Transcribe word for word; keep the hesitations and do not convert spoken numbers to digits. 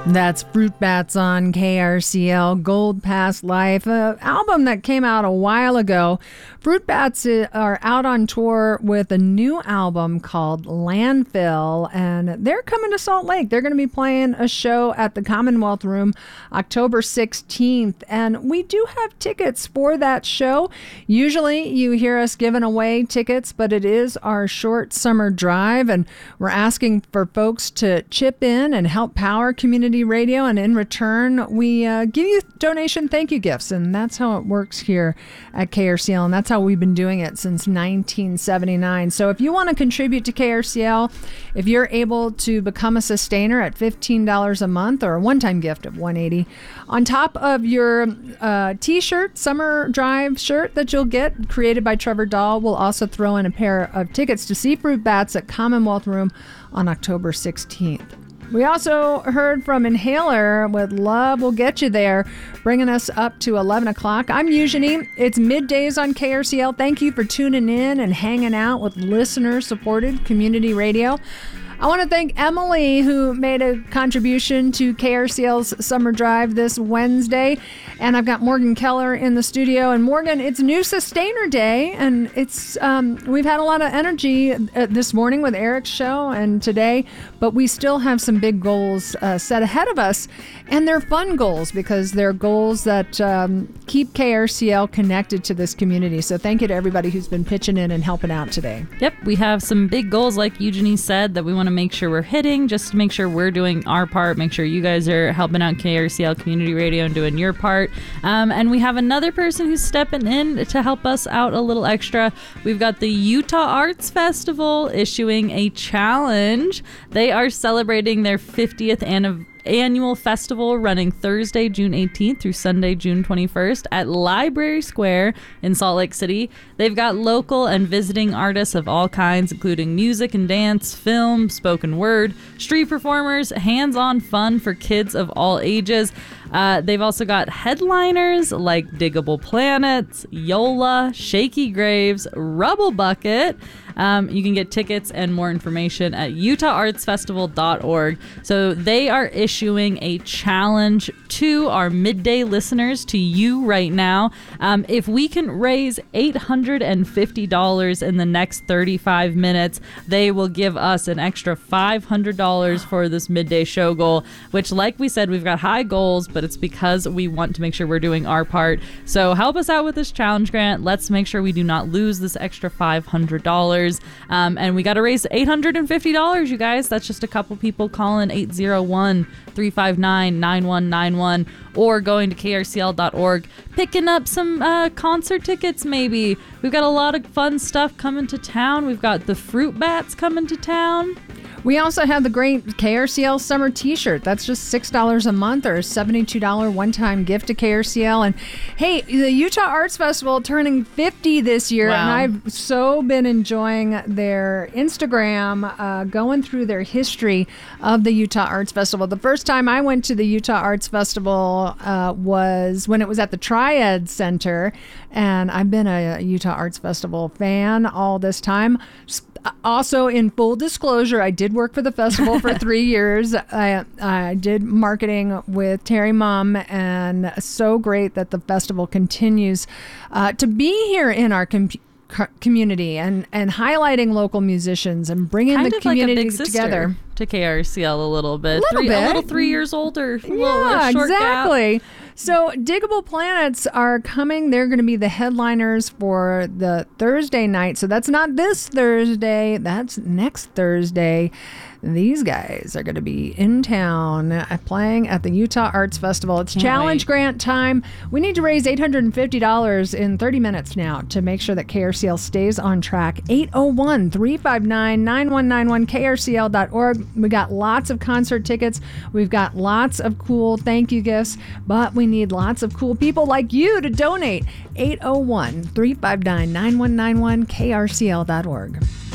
That's Fruit Bats on K R C L, Gold Past Life, an album that came out a while ago. Fruit Bats are out on tour with a new album called Landfill, and they're coming to Salt Lake. They're going to be playing a show at the Commonwealth Room October sixteenth, and we do have tickets for that show. Usually you hear us giving away tickets, but it is our short summer drive, and we're asking for folks to chip in and help power community radio, and in return we uh, give you donation thank you gifts, and that's how it works here at K R C L, and that's how we've been doing it since nineteen seventy-nine. So if you want to contribute to K R C L, if you're able to become a sustainer at fifteen dollars a month or a one-time gift of one hundred eighty dollars, on top of your uh, t-shirt, summer drive shirt that you'll get created by Trevor Dahl, we'll also throw in a pair of tickets to see Fruit Bats at Commonwealth Room on October sixteenth. We also heard from Inhaler with Love Will Get You There, bringing us up to eleven o'clock. I'm Eugenie. It's middays on K R C L. Thank you for tuning in and hanging out with listener-supported community radio. I want to thank Emily, who made a contribution to K R C L's Summer Drive this Wednesday. And I've got Morgan Keller in the studio. And Morgan, it's New Sustainer Day, and it's um, we've had a lot of energy uh, this morning with Eric's show and today, but we still have some big goals uh, set ahead of us. And they're fun goals because they're goals that um, keep K R C L connected to this community. So thank you to everybody who's been pitching in and helping out today. Yep, we have some big goals, like Eugenie said, that we want to make sure we're hitting, just to make sure we're doing our part, make sure you guys are helping out K R C L Community Radio and doing your part. Um, and we have another person who's stepping in to help us out a little extra. We've got the Utah Arts Festival issuing a challenge. They are celebrating their fiftieth anniversary annual festival, running Thursday, June eighteenth through Sunday, June twenty-first at Library Square in Salt Lake City. They've got local and visiting artists of all kinds, including music and dance, film, spoken word, street performers, hands-on fun for kids of all ages. Uh, they've also got headliners like Diggable Planets, Yola, Shaky Graves, Rubble Bucket. Um, you can get tickets and more information at utah arts festival dot org. So they are issuing a challenge to our midday listeners, to you right now. Um, if we can raise eight hundred fifty dollars in the next thirty-five minutes, they will give us an extra five hundred dollars for this midday show goal, which, like we said, we've got high goals, but it's because we want to make sure we're doing our part. So help us out with this challenge grant. Let's make sure we do not lose this extra five hundred dollars. Um, and we got to raise eight hundred fifty dollars, you guys. That's just a couple people calling eight oh one, three five nine, nine one nine one or going to K R C L dot org, picking up some uh, concert tickets maybe. We've got a lot of fun stuff coming to town. We've got the Fruit Bats coming to town. We also have the great K R C L summer t-shirt. That's just six dollars a month or a seventy-two dollars one-time gift to K R C L. And hey, the Utah Arts Festival turning fifty this year. Wow. And I've so been enjoying their Instagram, uh, going through their history of the Utah Arts Festival. The first time I went to the Utah Arts Festival uh, was when it was at the Triad Center. And I've been a Utah Arts Festival fan all this time. Also, in full disclosure, I did work for the festival for three years. I, I did marketing with Terry Mum, and so great that the festival continues uh, to be here in our com- community and, and highlighting local musicians and bringing kind the of community like a big sister together. To K R C L a little bit. Little three, bit. A little three years older. A little, Yeah, a short exactly. Gap. So Diggable Planets are coming. They're going to be the headliners for the Thursday night. So that's not this Thursday. That's next Thursday. These guys are going to be in town uh, playing at the Utah Arts Festival. It's Can't challenge wait. grant time. We need to raise eight hundred fifty dollars in thirty minutes now to make sure that K R C L stays on track. eight oh one, three five nine, nine one nine one, K R C L dot org. We got lots of concert tickets. We've got lots of cool thank you gifts, but we need lots of cool people like you to donate. eight oh one, three five nine, nine one nine one, K R C L dot org.